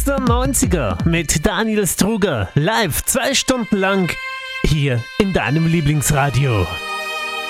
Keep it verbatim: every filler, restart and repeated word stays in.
Mister neunziger mit Daniel Struger live zwei Stunden lang hier in deinem Lieblingsradio.